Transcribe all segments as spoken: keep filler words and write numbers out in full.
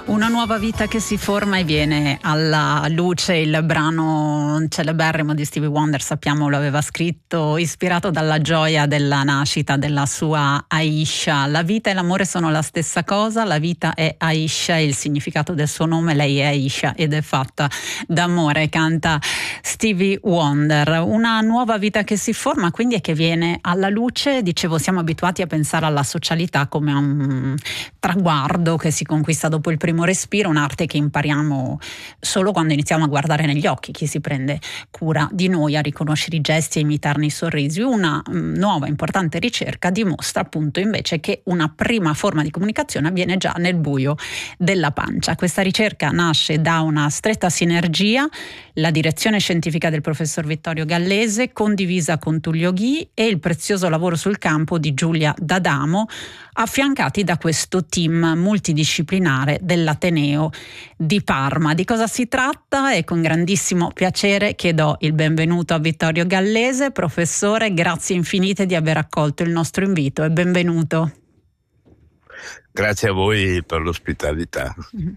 Una nuova vita che si forma e viene alla luce. Il brano celeberrimo di Stevie Wonder, sappiamo, lo aveva scritto ispirato dalla gioia della nascita della sua Aisha. La vita e l'amore sono la stessa cosa, la vita è Aisha, il significato del suo nome, lei è Aisha ed è fatta d'amore, canta Stevie Wonder. Una nuova vita che si forma quindi e che viene alla luce. Dicevo, siamo abituati a pensare alla socialità come a un traguardo che si conquista dopo il primo respiro, un'arte che impariamo solo quando iniziamo a guardare negli occhi chi si prende cura di noi, a riconoscere i gesti e imitarne i sorrisi. Una mh, nuova importante ricerca dimostra appunto invece che una prima forma di comunicazione avviene già nel buio della pancia. Questa ricerca nasce da una stretta sinergia, la direzione scientifica del professor Vittorio Gallese, condivisa con Tullio Ghi, e il prezioso lavoro sul campo di Giulia D'Adamo, affiancati da questo team multidisciplinare dell'Ateneo di Parma. Di cosa si tratta? E con grandissimo piacere che do il benvenuto a Vittorio Gallese. Professore, grazie infinite di aver accolto il nostro invito e benvenuto. Grazie a voi per l'ospitalità. Mm-hmm.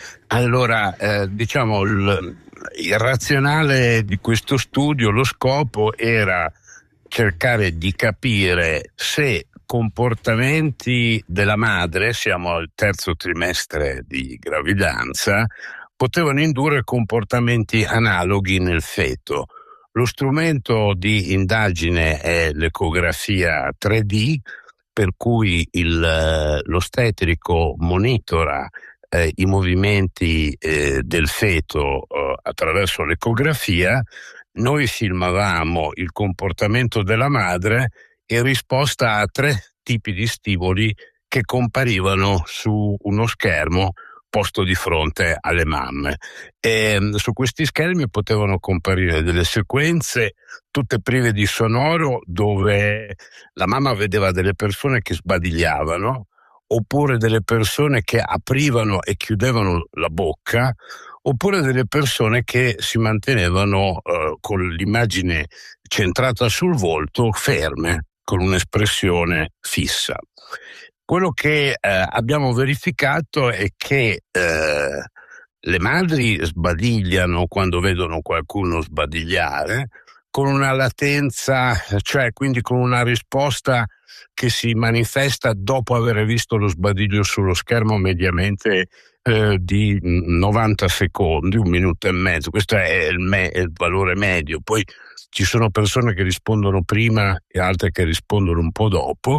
Allora, eh, diciamo, il, il razionale di questo studio, lo scopo era cercare di capire se comportamenti della madre, siamo al terzo trimestre di gravidanza, potevano indurre comportamenti analoghi nel feto. Lo strumento di indagine è l'ecografia tre D, per cui il, l'ostetrico monitora eh, i movimenti eh, del feto eh, attraverso l'ecografia. Noi filmavamo il comportamento della madre in risposta a tre tipi di stimoli che comparivano su uno schermo posto di fronte alle mamme. E su questi schermi potevano comparire delle sequenze tutte prive di sonoro, dove la mamma vedeva delle persone che sbadigliavano, oppure delle persone che aprivano e chiudevano la bocca, oppure delle persone che si mantenevano eh, con l'immagine centrata sul volto, ferme, con un'espressione fissa. Quello che eh, abbiamo verificato è che eh, le madri sbadigliano quando vedono qualcuno sbadigliare, con una latenza, cioè quindi con una risposta che si manifesta dopo aver visto lo sbadiglio sullo schermo mediamente eh, di novanta secondi, un minuto e mezzo. Questo è il, me- è il valore medio. Poi ci sono persone che rispondono prima e altre che rispondono un po' dopo,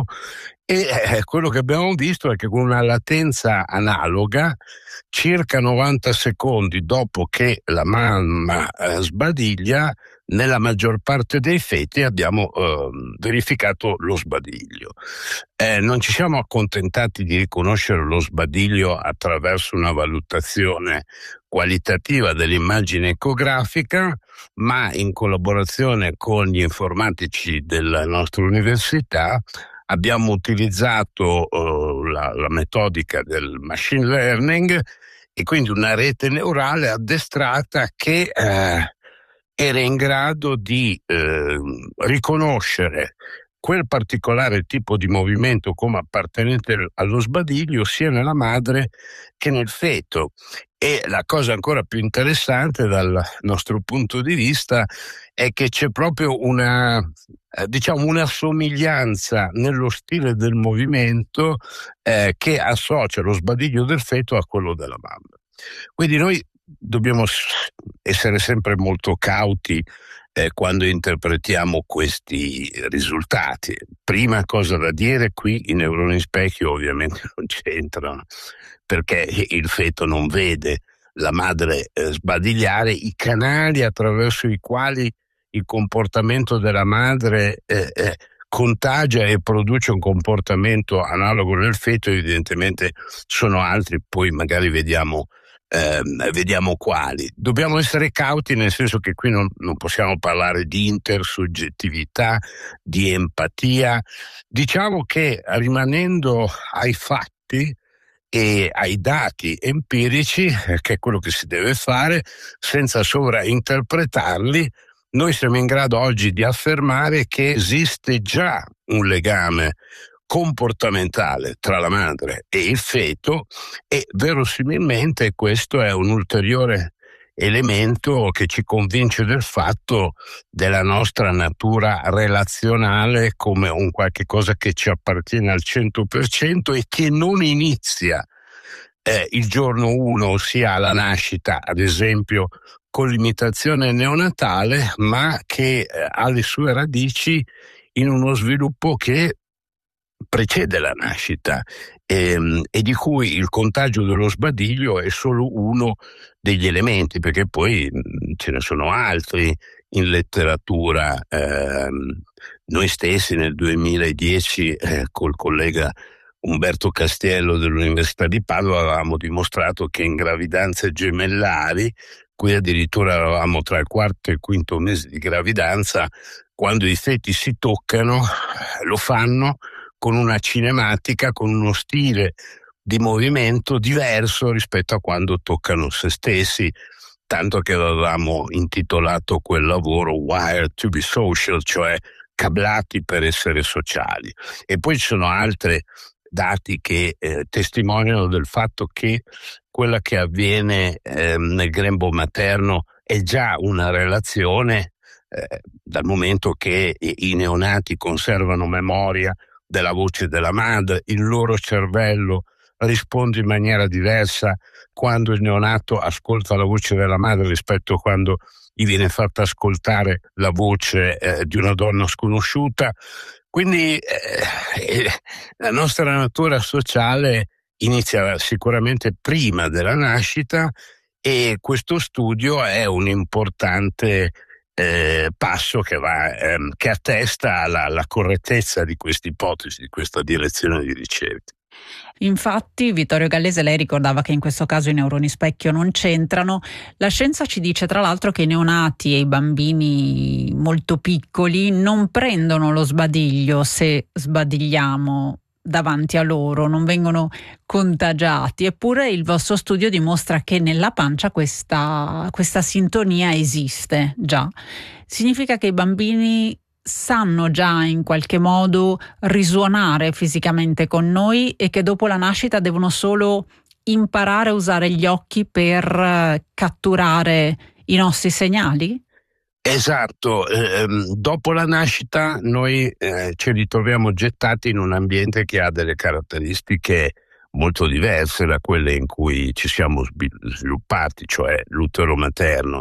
e eh, quello che abbiamo visto è che con una latenza analoga, circa novanta secondi dopo che la mamma eh, sbadiglia, nella maggior parte dei feti abbiamo eh, verificato lo sbadiglio. Eh, non ci siamo accontentati di riconoscere lo sbadiglio attraverso una valutazione qualitativa dell'immagine ecografica, ma in collaborazione con gli informatici della nostra università abbiamo utilizzato uh, la, la metodica del machine learning, e quindi una rete neurale addestrata che eh, era in grado di eh, riconoscere quel particolare tipo di movimento come appartenente allo sbadiglio sia nella madre che nel feto. E la cosa ancora più interessante dal nostro punto di vista è che c'è proprio una, eh, diciamo, una somiglianza nello stile del movimento eh, che associa lo sbadiglio del feto a quello della mamma. Quindi noi dobbiamo essere sempre molto cauti eh, quando interpretiamo questi risultati. Prima cosa da dire, qui i neuroni specchio ovviamente non c'entrano, perché il feto non vede la madre eh, sbadigliare. I canali attraverso i quali il comportamento della madre eh, eh, contagia e produce un comportamento analogo nel feto evidentemente sono altri, poi magari vediamo Eh, vediamo quali. Dobbiamo essere cauti, nel senso che qui non, non possiamo parlare di intersoggettività, di empatia. Diciamo che rimanendo ai fatti e ai dati empirici, che è quello che si deve fare, senza sovrainterpretarli, noi siamo in grado oggi di affermare che esiste già un legame comportamentale tra la madre e il feto, e verosimilmente questo è un ulteriore elemento che ci convince del fatto della nostra natura relazionale come un qualche cosa che ci appartiene al cento per cento e che non inizia eh, il giorno uno, ossia alla nascita, ad esempio con l'imitazione neonatale, ma che eh, ha le sue radici in uno sviluppo che precede la nascita e, e di cui il contagio dello sbadiglio è solo uno degli elementi, perché poi mh, ce ne sono altri in letteratura. Eh, noi stessi nel duemiladieci eh, col collega Umberto Castiello dell'Università di Padova avevamo dimostrato che in gravidanze gemellari, qui addirittura eravamo tra il quarto e il quinto mese di gravidanza, quando i feti si toccano lo fanno con una cinematica, con uno stile di movimento diverso rispetto a quando toccano se stessi, tanto che avevamo intitolato quel lavoro Wired to be Social, cioè cablati per essere sociali. E poi ci sono altri dati che eh, testimoniano del fatto che quella che avviene eh, nel grembo materno è già una relazione, eh, dal momento che i, i neonati conservano memoria della voce della madre, il loro cervello risponde in maniera diversa quando il neonato ascolta la voce della madre rispetto a quando gli viene fatta ascoltare la voce eh, di una donna sconosciuta. Quindi eh, la nostra natura sociale inizia sicuramente prima della nascita, e questo studio è un importante eh, passo che, va, ehm, che attesta la, la correttezza di questa ipotesi, di questa direzione di ricerca. Infatti Vittorio Gallese, lei ricordava che in questo caso i neuroni specchio non c'entrano. La scienza ci dice tra l'altro che i neonati e i bambini molto piccoli non prendono lo sbadiglio se sbadigliamo davanti a loro, non vengono contagiati, eppure il vostro studio dimostra che nella pancia questa, questa sintonia esiste già. Significa che i bambini sanno già in qualche modo risuonare fisicamente con noi e che dopo la nascita devono solo imparare a usare gli occhi per catturare i nostri segnali? Esatto, eh, dopo la nascita noi eh, ci ritroviamo gettati in un ambiente che ha delle caratteristiche molto diverse da quelle in cui ci siamo sviluppati, cioè l'utero materno.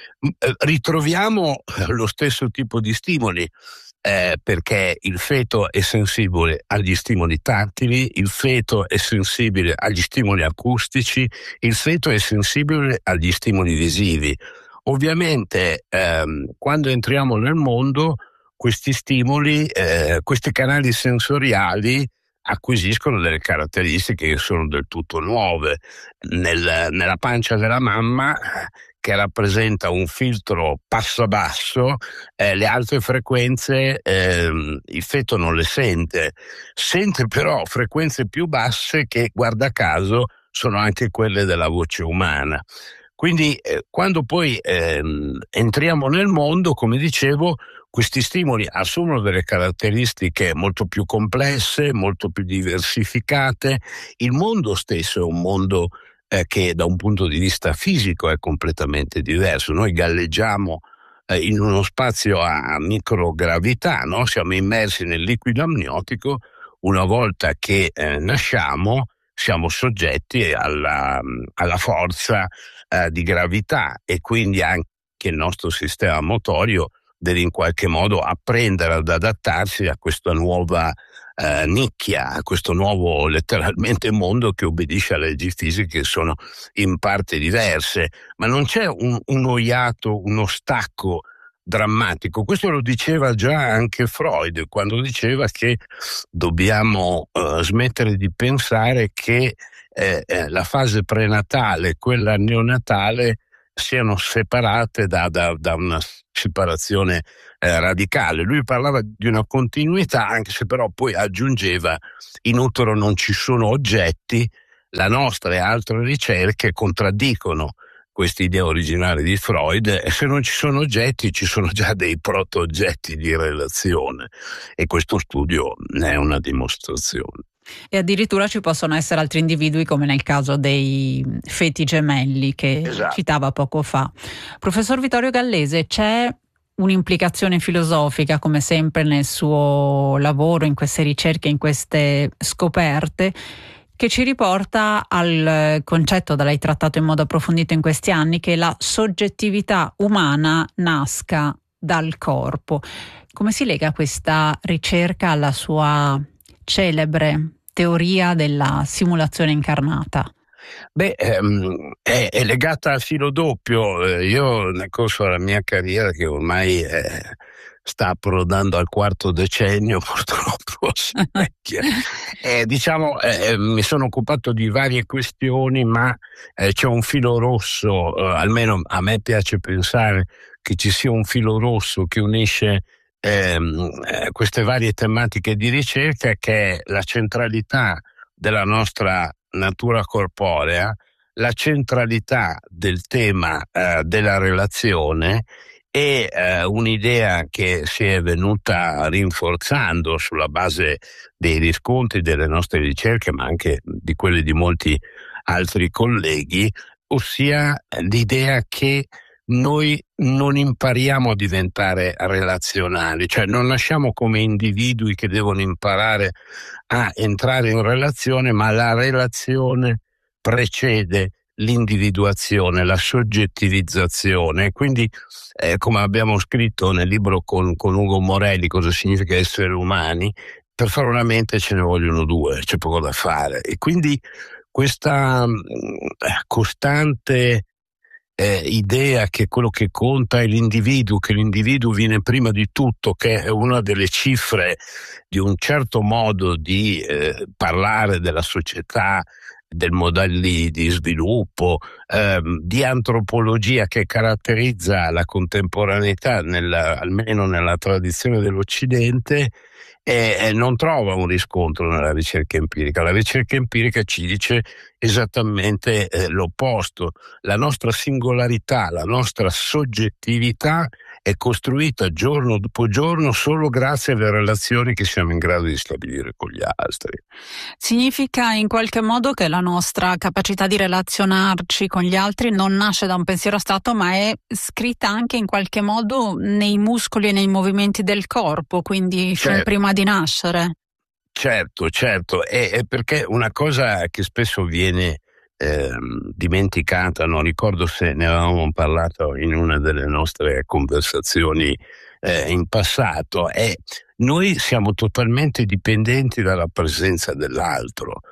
Ritroviamo lo stesso tipo di stimoli, eh, perché il feto è sensibile agli stimoli tattili, il feto è sensibile agli stimoli acustici, il feto è sensibile agli stimoli visivi. Ovviamente ehm, quando entriamo nel mondo questi stimoli, eh, questi canali sensoriali acquisiscono delle caratteristiche che sono del tutto nuove. Nel, nella pancia della mamma, che rappresenta un filtro passo basso, eh, le altre frequenze eh, il feto non le sente, sente però frequenze più basse che, guarda caso, sono anche quelle della voce umana. Quindi eh, quando poi ehm, entriamo nel mondo, come dicevo, questi stimoli assumono delle caratteristiche molto più complesse, molto più diversificate. Il mondo stesso è un mondo eh, che da un punto di vista fisico è completamente diverso. Noi galleggiamo eh, in uno spazio a microgravità, no? Siamo immersi nel liquido amniotico. Una volta che eh, nasciamo siamo soggetti alla, alla forza eh, di gravità, e quindi anche il nostro sistema motorio deve in qualche modo apprendere ad adattarsi a questa nuova eh, nicchia, a questo nuovo letteralmente mondo che obbedisce alle leggi fisiche che sono in parte diverse, ma non c'è un, uno iato, uno stacco drammatico. Questo lo diceva già anche Freud, quando diceva che dobbiamo uh, smettere di pensare che eh, eh, la fase prenatale e quella neonatale siano separate da, da, da una separazione eh, radicale. Lui parlava di una continuità, anche se però poi aggiungeva: in utero non ci sono oggetti. La nostra e altre ricerche contraddicono questa idea originale di Freud, e se non ci sono oggetti ci sono già dei proto-oggetti di relazione, e questo studio ne è una dimostrazione. E addirittura ci possono essere altri individui, come nel caso dei feti gemelli che Esatto. citava poco fa. Professor Vittorio Gallese, c'è un'implicazione filosofica, come sempre nel suo lavoro, in queste ricerche, in queste scoperte, che ci riporta al concetto da lei trattato in modo approfondito in questi anni, che la soggettività umana nasca dal corpo. Come si lega questa ricerca alla sua celebre teoria della simulazione incarnata? Beh, ehm, è, è legata a filo doppio. Eh, io nel corso della mia carriera, che ormai eh, sta approdando al quarto decennio, purtroppo si vecchia, eh, diciamo, eh, mi sono occupato di varie questioni, ma eh, c'è un filo rosso, eh, almeno a me piace pensare che ci sia un filo rosso che unisce ehm, eh, queste varie tematiche di ricerca, che è la centralità della nostra natura corporea, la centralità del tema eh, della relazione, e eh, un'idea che si è venuta rinforzando sulla base dei riscontri delle nostre ricerche, ma anche di quelle di molti altri colleghi, ossia l'idea che noi non impariamo a diventare relazionali, cioè non nasciamo come individui che devono imparare a entrare in relazione, ma la relazione precede l'individuazione, la soggettivizzazione. Quindi, eh, come abbiamo scritto nel libro con, con Ugo Morelli, Cosa significa essere umani, per fare una mente ce ne vogliono due, c'è poco da fare. E quindi questa mh, costante Eh, idea che quello che conta è l'individuo, che l'individuo viene prima di tutto, che è una delle cifre di un certo modo di eh, parlare della società, del modelli di sviluppo, ehm, di antropologia che caratterizza la contemporaneità, nella, almeno nella tradizione dell'Occidente, e, e non trova un riscontro nella ricerca empirica. La ricerca empirica ci dice esattamente eh, l'opposto. La nostra singolarità, la nostra soggettività è costruita giorno dopo giorno solo grazie alle relazioni che siamo in grado di stabilire con gli altri. Significa in qualche modo che la nostra capacità di relazionarci con gli altri non nasce da un pensiero astratto, ma è scritta anche in qualche modo nei muscoli e nei movimenti del corpo, quindi Certo. fin prima di nascere. Certo, certo, è, è perché una cosa che spesso viene eh, dimenticata, non ricordo se ne avevamo parlato in una delle nostre conversazioni eh, in passato, è noi siamo totalmente dipendenti dalla presenza dell'altro.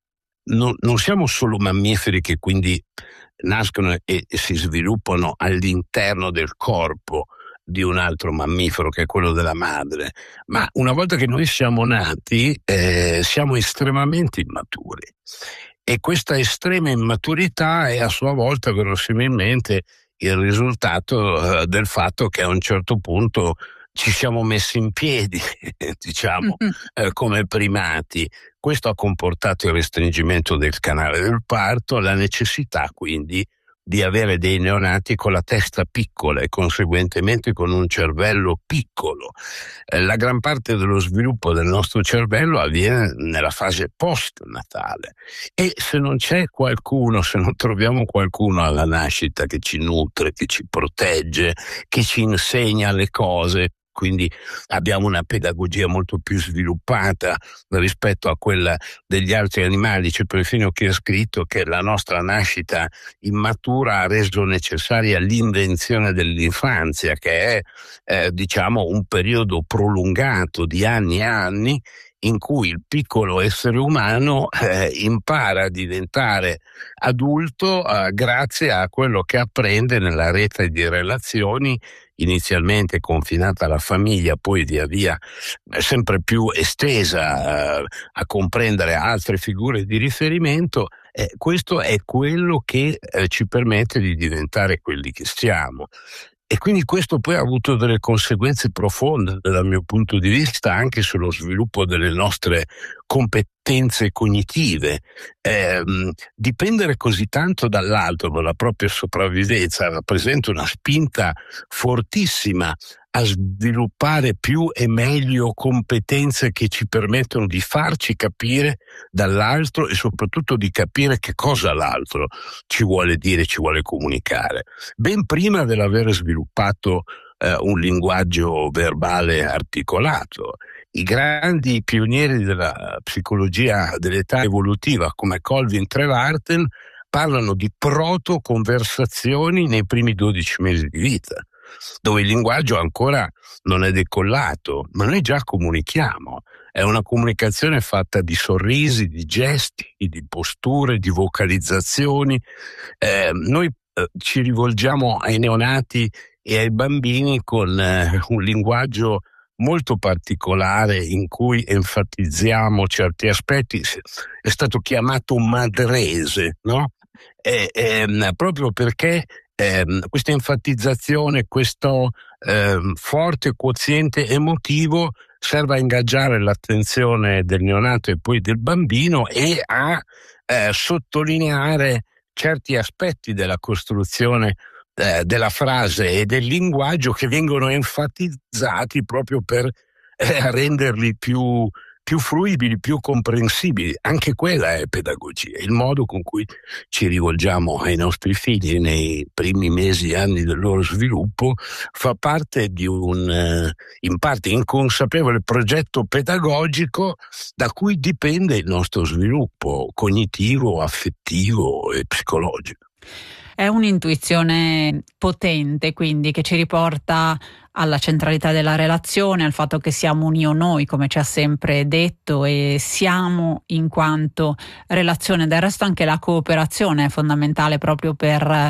Non, non siamo solo mammiferi che quindi nascono e, e si sviluppano all'interno del corpo di un altro mammifero, che è quello della madre, ma una volta che noi siamo nati eh, siamo estremamente immaturi, e questa estrema immaturità è a sua volta verosimilmente il risultato eh, del fatto che a un certo punto ci siamo messi in piedi, diciamo, eh, come primati. Questo ha comportato il restringimento del canale del parto, la necessità quindi di avere dei neonati con la testa piccola e conseguentemente con un cervello piccolo. Eh, la gran parte dello sviluppo del nostro cervello avviene nella fase post-natale, e se non c'è qualcuno, se non troviamo qualcuno alla nascita che ci nutre, che ci protegge, che ci insegna le cose, quindi abbiamo una pedagogia molto più sviluppata rispetto a quella degli altri animali. C'è perfino chi ha scritto che la nostra nascita immatura ha reso necessaria l'invenzione dell'infanzia, che è eh, diciamo un periodo prolungato di anni e anni in cui il piccolo essere umano eh, impara a diventare adulto eh, grazie a quello che apprende nella rete di relazioni, inizialmente confinata alla famiglia, poi via via sempre più estesa eh, a comprendere altre figure di riferimento. Eh, questo è quello che eh, ci permette di diventare quelli che siamo. E quindi questo poi ha avuto delle conseguenze profonde dal mio punto di vista anche sullo sviluppo delle nostre competenze cognitive. Eh, dipendere così tanto dall'altro per la propria sopravvivenza rappresenta una spinta fortissima a sviluppare più e meglio competenze che ci permettono di farci capire dall'altro e soprattutto di capire che cosa l'altro ci vuole dire, ci vuole comunicare. Ben prima dell'aver sviluppato eh, un linguaggio verbale articolato, i grandi pionieri della psicologia dell'età evolutiva come Colvin Trevarten parlano di proto-conversazioni nei primi dodici mesi di vita, dove il linguaggio ancora non è decollato, ma noi già comunichiamo. È una comunicazione fatta di sorrisi, di gesti, di posture, di vocalizzazioni. Eh, noi eh, ci rivolgiamo ai neonati e ai bambini con eh, un linguaggio molto particolare in cui enfatizziamo certi aspetti. È stato chiamato madrese, no? E, e, proprio perché eh, questa enfatizzazione, questo eh, forte quoziente emotivo serve a ingaggiare l'attenzione del neonato e poi del bambino e a eh, sottolineare certi aspetti della costruzione eh, della frase e del linguaggio che vengono enfatizzati proprio per eh, renderli più più fruibili, più comprensibili. Anche quella è pedagogia, il modo con cui ci rivolgiamo ai nostri figli nei primi mesi e anni del loro sviluppo fa parte di un, eh, in parte inconsapevole progetto pedagogico da cui dipende il nostro sviluppo cognitivo, affettivo e psicologico. È un'intuizione potente, quindi, che ci riporta alla centralità della relazione, al fatto che siamo un io noi, come ci ha sempre detto, e siamo in quanto relazione. Del resto anche la cooperazione è fondamentale proprio per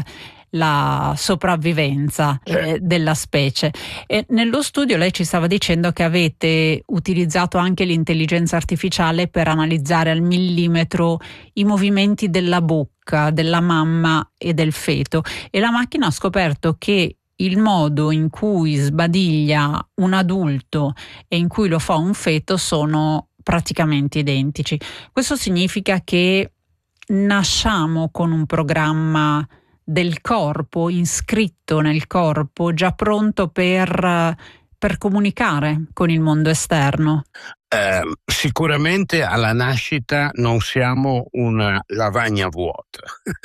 la sopravvivenza eh, della specie. E nello studio lei ci stava dicendo che avete utilizzato anche l'intelligenza artificiale per analizzare al millimetro i movimenti della bocca della mamma e del feto, e la macchina ha scoperto che il modo in cui sbadiglia un adulto e in cui lo fa un feto sono praticamente identici. Questo significa che nasciamo con un programma del corpo, iscritto nel corpo, già pronto per, per comunicare con il mondo esterno? Eh, sicuramente alla nascita non siamo una lavagna vuota.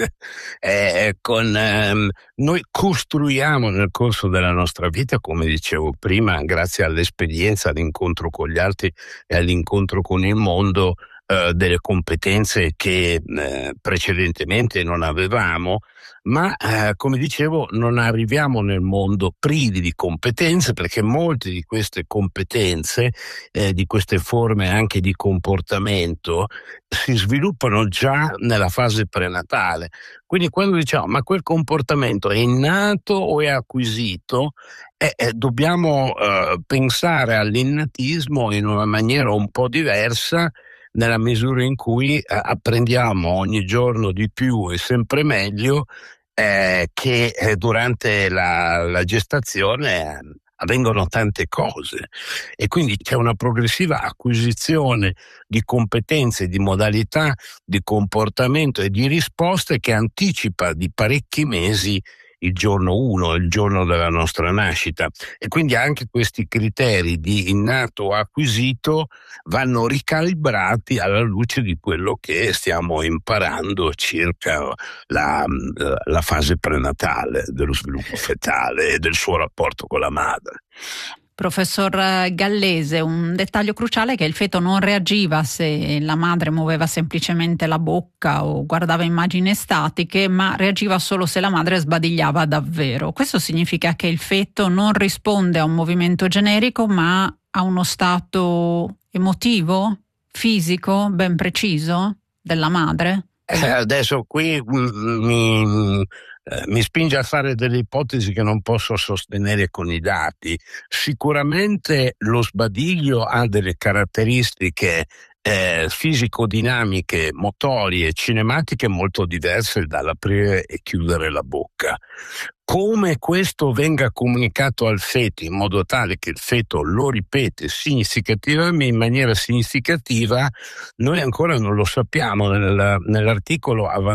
eh, con, ehm, noi costruiamo nel corso della nostra vita, come dicevo prima, grazie all'esperienza, all'incontro con gli altri e all'incontro con il mondo, eh, delle competenze che eh, precedentemente non avevamo, ma eh, come dicevo non arriviamo nel mondo privi di competenze, perché molte di queste competenze, eh, di queste forme anche di comportamento si sviluppano già nella fase prenatale. Quindi quando diciamo ma quel comportamento è innato o è acquisito, eh, eh, dobbiamo eh, pensare all'innatismo in una maniera un po' diversa, nella misura in cui eh, apprendiamo ogni giorno di più e sempre meglio eh, che eh, durante la, la gestazione eh, avvengono tante cose, e quindi c'è una progressiva acquisizione di competenze, di modalità di comportamento e di risposte che anticipa di parecchi mesi il giorno uno, il giorno della nostra nascita, e quindi anche questi criteri di innato o acquisito vanno ricalibrati alla luce di quello che stiamo imparando circa la, la fase prenatale dello sviluppo fetale e del suo rapporto con la madre. Professor Gallese, un dettaglio cruciale è che il feto non reagiva se la madre muoveva semplicemente la bocca o guardava immagini statiche, ma reagiva solo se la madre sbadigliava davvero. Questo significa che il feto non risponde a un movimento generico, ma a uno stato emotivo, fisico, ben preciso della madre? Eh, adesso qui mm, mi... Eh, mi spinge a fare delle ipotesi che non posso sostenere con i dati. Sicuramente lo sbadiglio ha delle caratteristiche eh, fisico-dinamiche, motorie, cinematiche molto diverse dall'aprire e chiudere la bocca. Come questo venga comunicato al feto in modo tale che il feto lo ripete significativamente, in maniera significativa, noi ancora non lo sappiamo. Nel, nell'articolo avanzato